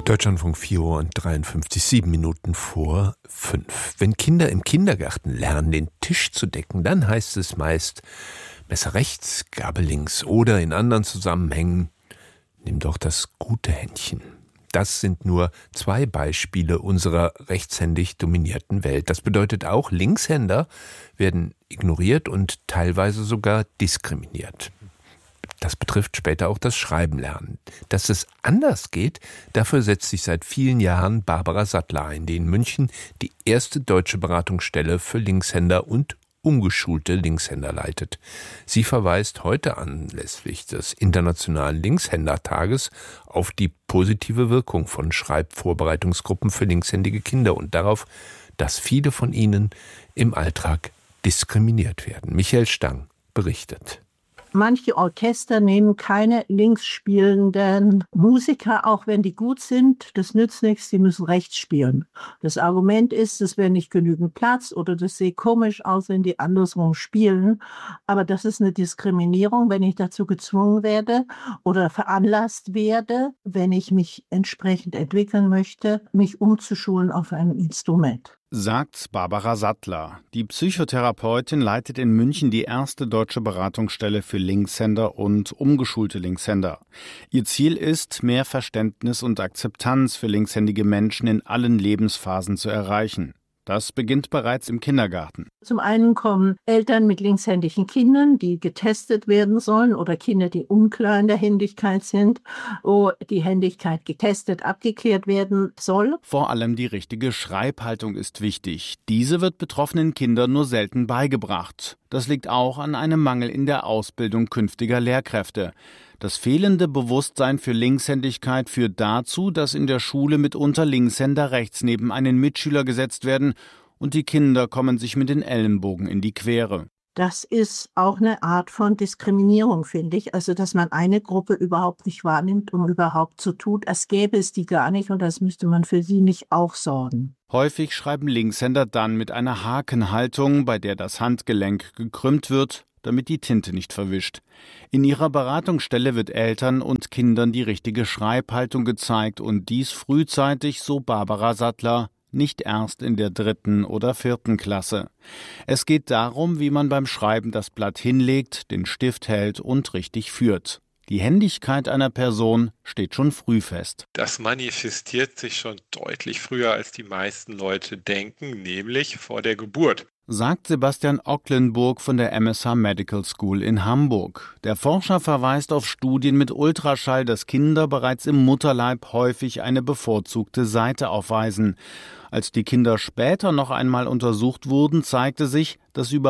Deutschlandfunk 4 Uhr und 53, 7 Minuten vor 5. Wenn Kinder im Kindergarten lernen, den Tisch zu decken, dann heißt es meist Messer rechts, Gabel links oder in anderen Zusammenhängen, nimm doch das gute Händchen. Das sind nur 2 Beispiele unserer rechtshändig dominierten Welt. Das bedeutet auch, Linkshänder werden ignoriert und teilweise sogar diskriminiert. Das betrifft später auch das Schreibenlernen. Dass es anders geht, dafür setzt sich seit vielen Jahren Barbara Sattler ein, die in München die erste deutsche Beratungsstelle für Linkshänder und umgeschulte Linkshänder leitet. Sie verweist heute anlässlich des Internationalen Linkshändertages auf die positive Wirkung von Schreibvorbereitungsgruppen für linkshändige Kinder und darauf, dass viele von ihnen im Alltag diskriminiert werden. Michael Stang berichtet. Manche Orchester nehmen keine links spielenden Musiker, auch wenn die gut sind. Das nützt nichts, die müssen rechts spielen. Das Argument ist, es wäre nicht genügend Platz oder das sehe komisch aus, wenn die andersrum spielen. Aber das ist eine Diskriminierung, wenn ich dazu gezwungen werde oder veranlasst werde, wenn ich mich entsprechend entwickeln möchte, mich umzuschulen auf ein Instrument. Sagt Barbara Sattler. Die Psychotherapeutin leitet in München die erste deutsche Beratungsstelle für Linkshänder und umgeschulte Linkshänder. Ihr Ziel ist, mehr Verständnis und Akzeptanz für linkshändige Menschen in allen Lebensphasen zu erreichen. Das beginnt bereits im Kindergarten. Zum einen kommen Eltern mit linkshändigen Kindern, die getestet werden sollen, oder Kinder, die unklar in der Händigkeit sind, wo die Händigkeit getestet, abgeklärt werden soll. Vor allem die richtige Schreibhaltung ist wichtig. Diese wird betroffenen Kindern nur selten beigebracht. Das liegt auch an einem Mangel in der Ausbildung künftiger Lehrkräfte. Das fehlende Bewusstsein für Linkshändigkeit führt dazu, dass in der Schule mitunter Linkshänder rechts neben einen Mitschüler gesetzt werden und die Kinder kommen sich mit den Ellenbogen in die Quere. Das ist auch eine Art von Diskriminierung, finde ich. Also, dass man eine Gruppe überhaupt nicht wahrnimmt und überhaupt so tut, als gäbe es die gar nicht und das müsste man für sie nicht auch sorgen. Häufig schreiben Linkshänder dann mit einer Hakenhaltung, bei der das Handgelenk gekrümmt wird, damit die Tinte nicht verwischt. In ihrer Beratungsstelle wird Eltern und Kindern die richtige Schreibhaltung gezeigt und dies frühzeitig, so Barbara Sattler, nicht erst in der 3. oder 4. Klasse. Es geht darum, wie man beim Schreiben das Blatt hinlegt, den Stift hält und richtig führt. Die Händigkeit einer Person steht schon früh fest. Das manifestiert sich schon deutlich früher, als die meisten Leute denken, nämlich vor der Geburt. Sagt Sebastian Ocklenburg von der MSH Medical School in Hamburg. Der Forscher verweist auf Studien mit Ultraschall, dass Kinder bereits im Mutterleib häufig eine bevorzugte Seite aufweisen. Als die Kinder später noch einmal untersucht wurden, zeigte sich, dass über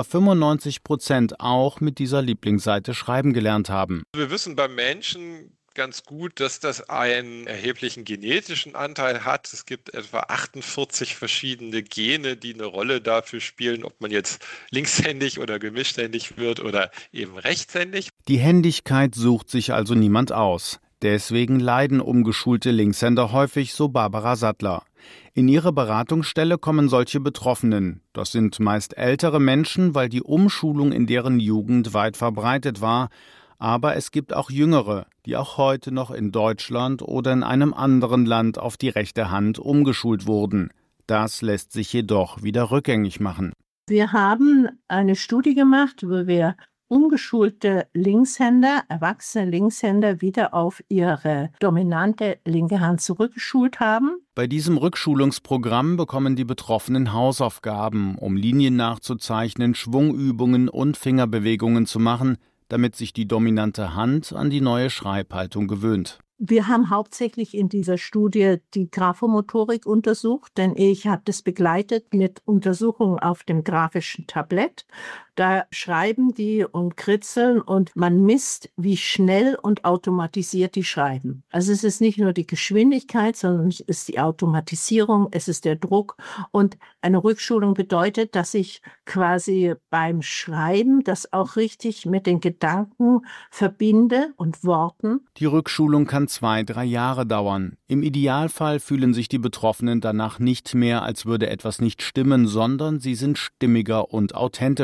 95% auch mit dieser Lieblingsseite schreiben gelernt haben. Wir wissen beim Menschen ganz gut, dass das einen erheblichen genetischen Anteil hat. Es gibt etwa 48 verschiedene Gene, die eine Rolle dafür spielen, ob man jetzt linkshändig oder gemischthändig wird oder eben rechtshändig. Die Händigkeit sucht sich also niemand aus. Deswegen leiden umgeschulte Linkshänder häufig, so Barbara Sattler. In ihre Beratungsstelle kommen solche Betroffenen. Das sind meist ältere Menschen, weil die Umschulung in deren Jugend weit verbreitet war. Aber es gibt auch Jüngere, die auch heute noch in Deutschland oder in einem anderen Land auf die rechte Hand umgeschult wurden. Das lässt sich jedoch wieder rückgängig machen. Wir haben eine Studie gemacht, wo wir umgeschulte Linkshänder, erwachsene Linkshänder wieder auf ihre dominante linke Hand zurückgeschult haben. Bei diesem Rückschulungsprogramm bekommen die Betroffenen Hausaufgaben, um Linien nachzuzeichnen, Schwungübungen und Fingerbewegungen zu machen, damit sich die dominante Hand an die neue Schreibhaltung gewöhnt. Wir haben hauptsächlich in dieser Studie die Graphomotorik untersucht, denn ich habe das begleitet mit Untersuchungen auf dem graphischen Tablett. Da schreiben die und kritzeln und man misst, wie schnell und automatisiert die schreiben. Also es ist nicht nur die Geschwindigkeit, sondern es ist die Automatisierung, es ist der Druck. Und eine Rückschulung bedeutet, dass ich quasi beim Schreiben das auch richtig mit den Gedanken verbinde und Worten. Die Rückschulung kann 2-3 Jahre dauern. Im Idealfall fühlen sich die Betroffenen danach nicht mehr, als würde etwas nicht stimmen, sondern sie sind stimmiger und authentischer, so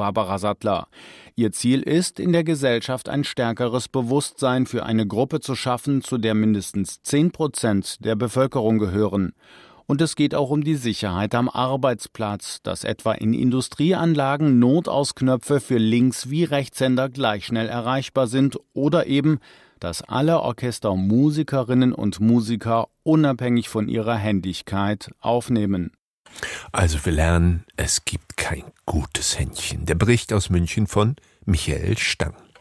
Barbara Sattler. Ihr Ziel ist, in der Gesellschaft ein stärkeres Bewusstsein für eine Gruppe zu schaffen, zu der mindestens 10% der Bevölkerung gehören. Und es geht auch um die Sicherheit am Arbeitsplatz, dass etwa in Industrieanlagen Notausknöpfe für Links- wie Rechtshänder gleich schnell erreichbar sind oder eben, dass alle Orchestermusikerinnen und Musiker unabhängig von ihrer Händigkeit aufnehmen. Also wir lernen, es gibt kein gutes Händchen. Der Bericht aus München von Michael Stang.